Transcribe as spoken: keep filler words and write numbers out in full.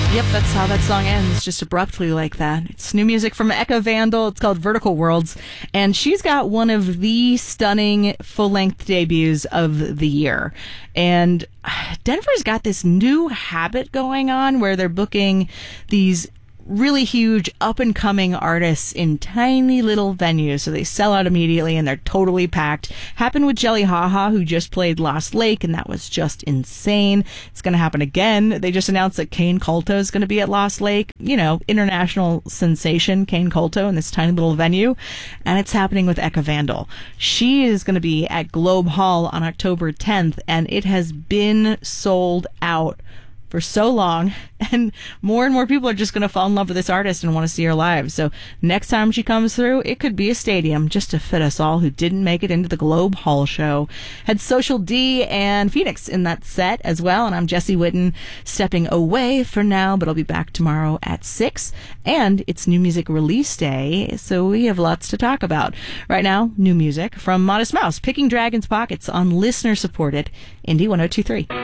Yep, that's how that song ends, just abruptly like that. It's new music from Eka Vandal. It's called Vertical Worlds, and she's got one of the stunning full-length debuts of the year. And Denver's got this new habit going on where they're booking these really huge up-and-coming artists in tiny little venues, so they sell out immediately and they're totally packed. Happened with Jelly Haha, who just played Lost Lake, and that was just insane. It's going to happen again. They just announced that Kane Kulto is going to be at Lost Lake. You know, international sensation Kane Kulto in this tiny little venue, and it's happening with Eka Vandal. She is going to be at Globe Hall on October tenth, and it has been sold out for so long, and more and more people are just going to fall in love with this artist and want to see her live. So next time she comes through, it could be a stadium just to fit us all who didn't make it into the Globe Hall show. Had Social D and Phoenix in that set as well, and I'm Jessie Whitten stepping away for now, but I'll be back tomorrow at six, and it's New Music Release Day, so we have lots to talk about. Right now, new music from Modest Mouse, Picking Dragon's Pockets on listener-supported Indie one oh two three.